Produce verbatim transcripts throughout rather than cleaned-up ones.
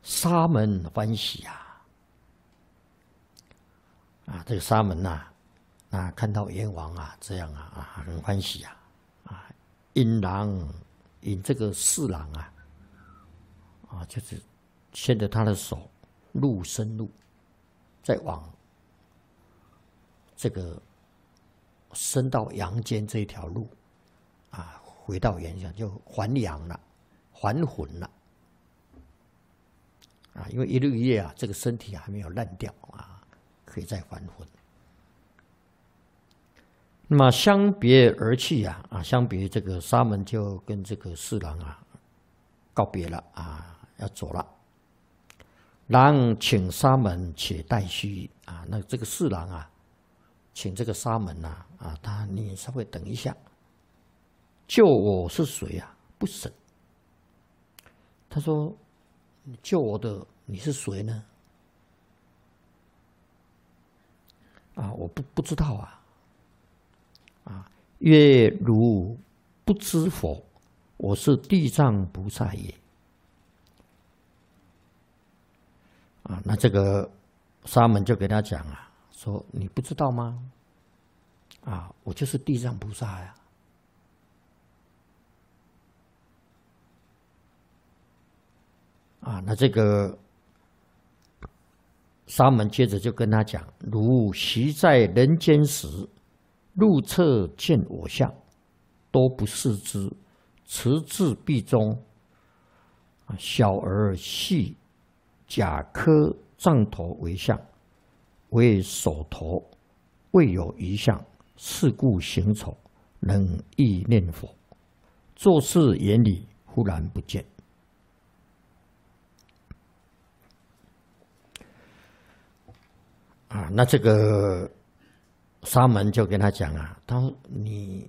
沙门欢喜啊！啊，这个沙门呐、啊，啊，看到阎王啊这样啊啊，很欢喜啊！啊，引狼引这个侍郎啊，啊，就是牵着他的手入深入，再往这个升到阳间这一条路啊，回到原乡就还阳了，还魂了。啊，因为一日一夜啊，这个身体还没有烂掉啊，可以再还魂。那么相别而去啊，啊，相别这个沙门就跟这个侍郎啊告别了啊，要走了。郎请沙门且待须啊，那这个侍郎啊，请这个沙门呐啊，啊，他你稍微等一下。救我是谁啊？不审。他说。你救我的你是谁呢？啊，我不不知道啊。啊，曰如不知否，我是地藏菩萨也。啊，那这个沙门就给他讲啊，说你不知道吗？啊，我就是地藏菩萨呀。啊，那这个沙门接着就跟他讲：如昔在人间时，入侧见我相，多不视之，持至壁中。小儿系甲科杖头为相，为手头未有一相，是故行丑，能意念佛。做事眼里忽然不见。啊，那这个沙门就跟他讲啊，他说你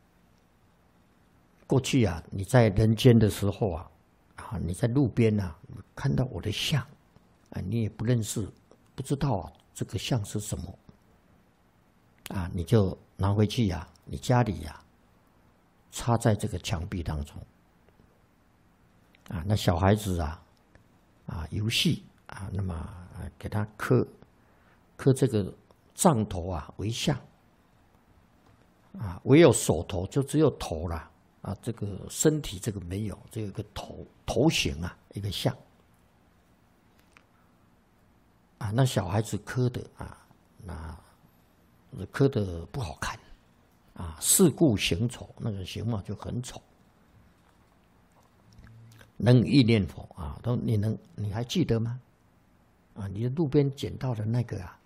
过去啊，你在人间的时候啊，啊，你在路边啊看到我的像，啊，你也不认识，不知道啊这个像是什么，啊，你就拿回去呀，你家里呀，插在这个墙壁当中，啊，那小孩子啊，啊游戏啊，那么给他刻。刻这个杖头啊为像啊，唯有手头就只有头啦啊，这个身体这个没有，只有一个头头型啊，一个像啊。那小孩子刻的啊，那刻的不好看啊，是故形丑，那个形貌就很丑。能意念佛啊，都你能你还记得吗？啊，你的路边捡到的那个啊。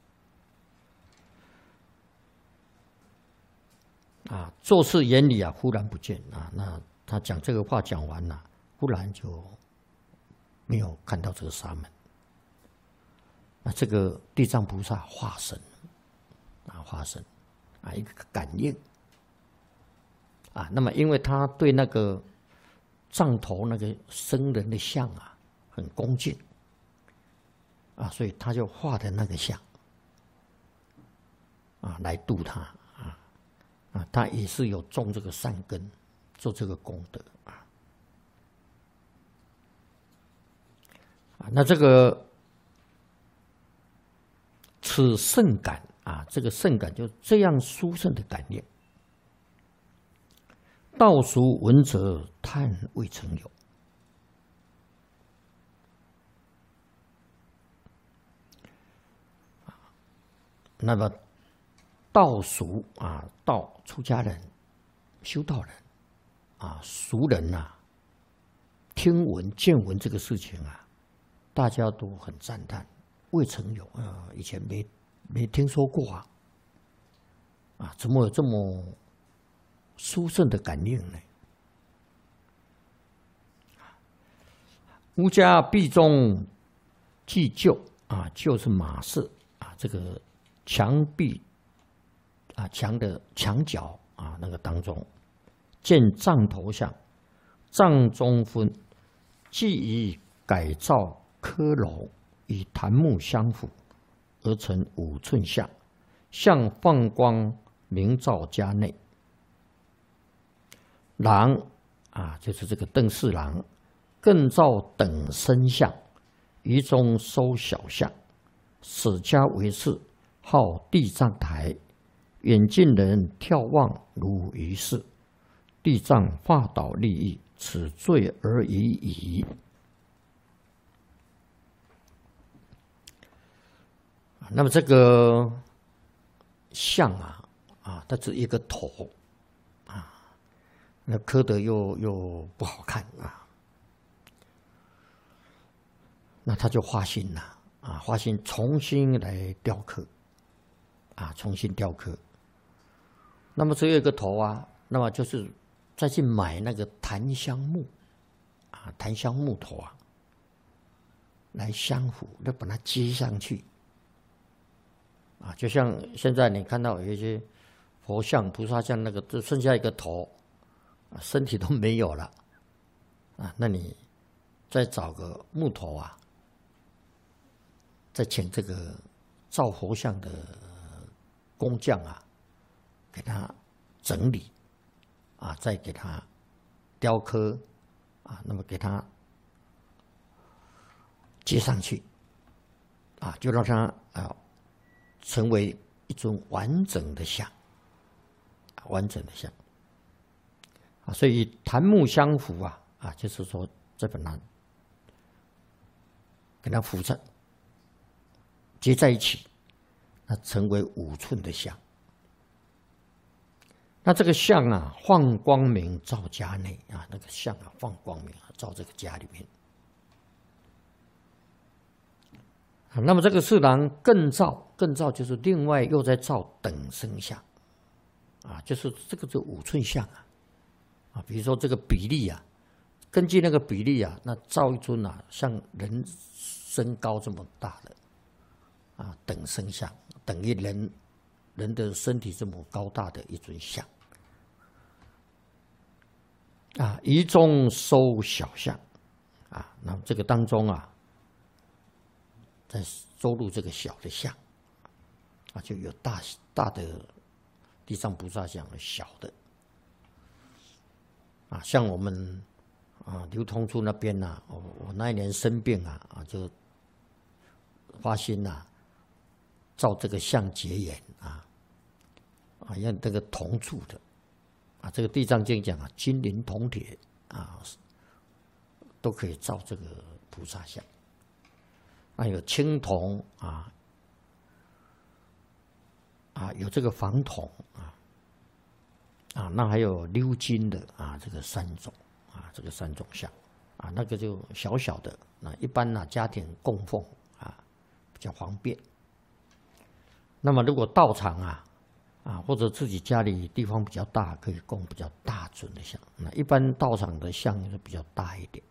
啊，做事眼里啊，忽然不见啊。那他讲这个话讲完了，忽然就没有看到这个沙门。那这个地藏菩萨化身啊，化身啊，一个感应啊。那么，因为他对那个杖头那个僧人的像啊，很恭敬啊，所以他就画的那个像啊，来度他。啊，他也是有种这个善根，做这个功德啊。啊，那这个此圣感啊，这个圣感就这样殊胜的感应，道俗闻者叹未曾有。那么。道俗啊，道出家人、修道人啊，俗人呐、啊，听闻见闻这个事情啊，大家都很赞叹，未曾有啊，以前没没听说过啊，啊，怎么有这么殊胜的感应呢？吾家壁中既就啊，就是马氏啊，这个墙壁。啊，墙的墙角啊，那个当中见帐头像，帐中分，既以改造科楼，以檀木相辅，而成五寸像，像放光明照家内。郎啊，就是这个邓四郎，更造等身像， 于中收小象，舍家为室，号地藏台。远近人眺望如于是，地藏化导利益，此罪而已矣。那么这个像啊啊，它只一个头啊，那刻得又又不好看啊，那他就花心了啊，花心重新来雕刻啊，重新雕刻。那么只有一个头啊，那么就是再去买那个檀香木啊，檀香木头啊，来相符，来把它接上去。啊，就像现在你看到有一些佛像、菩萨像，那个只剩下一个头，身体都没有了，啊，那你再找个木头啊，再请这个造佛像的工匠啊，给他整理，啊，再给他雕刻，啊，那么给他接上去，啊，就让它啊。成为一尊完整的像，完整的像啊，所以檀木相符啊啊，就是说这本来跟它符上接在一起，那成为五寸的像。那这个像啊，放光明照家内啊，那个像啊，放光明啊，照这个家里面。那么这个四郎更照，更照就是另外又在照等身像，啊，就是这个是五寸像啊，啊，比如说这个比例啊，根据那个比例啊，那照一尊啊，像人身高这么大的，啊，等身像等于人人的身体这么高大的一尊像，啊，于中收小像，啊，那么这个当中啊。再收入这个小的像，啊，就有大大的地藏菩萨像，小的，啊，像我们啊流通处那边呐、啊，我我那一年生病啊，啊就发心呐、啊，照这个像结缘啊，啊用这个铜铸的，啊，这个地藏经讲啊，金银铜铁啊，都可以照这个菩萨像。啊，有青铜啊，啊，有这个黄铜啊，啊，那还有鎏金的啊，这个三种啊，这个三种像啊，那个就小小的，那一般呢、啊、家庭供奉啊比较方便。那么如果道场啊啊或者自己家里地方比较大，可以供比较大尊的像，那一般道场的像是比较大一点。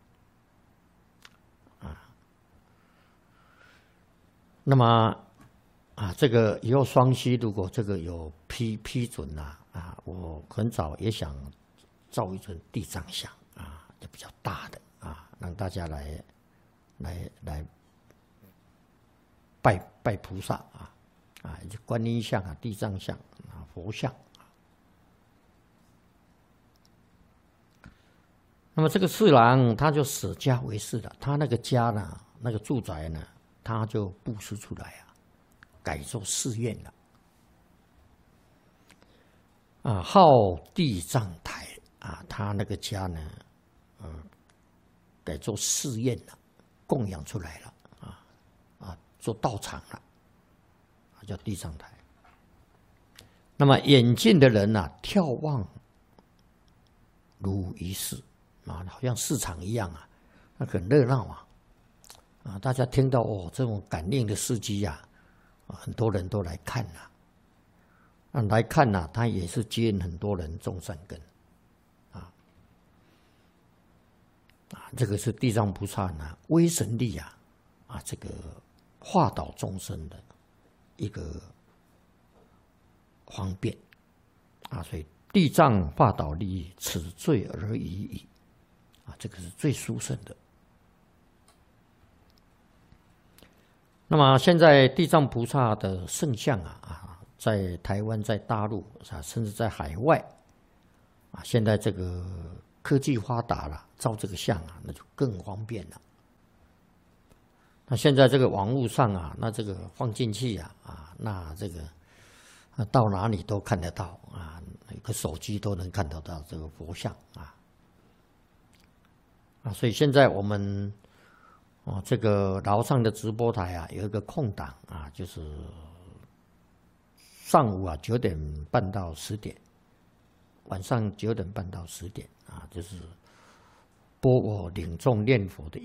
那么啊，这个以后双溪如果这个有批批准呐、啊，啊，我很早也想造一尊地藏像啊，就比较大的啊，让大家来来来拜拜菩萨啊，啊，观音像啊、地藏像啊、佛像啊。那么这个四郎他就舍家为室了，他那个家呢，那个住宅呢。他就布施出来啊，改做寺院了。啊，号地藏台啊，他那个家呢，嗯，改做寺院了，供养出来了啊啊，做道场了，啊，叫地藏台。那么远近的人呐、啊，眺望如于是啊，好像市场一样啊，那很热闹啊。啊，大家听到哦，这种感应的事迹呀，啊，很多人都来看呐、啊，啊，来看呐、啊，他也是接引很多人种善根，啊，啊，这个是地藏菩萨呢威神力啊，啊，这个化导众生的一个方便，啊，所以地藏化导利益，此罪而已矣，啊，这个是最殊胜的。那么现在地藏菩萨的圣像啊啊，在台湾、在大陆啊，甚至在海外啊，现在这个科技发达了，照这个像啊，那就更方便了。 那现在这个网络上啊，那这个放进去啊啊，那这个啊到哪里都看得到啊，一个手机都能看得到这个佛像啊啊，所以现在我们哦这个楼上的直播台啊有一个空档啊，就是上午啊九点半到十点，晚上九点半到十点啊，就是播我领众念佛的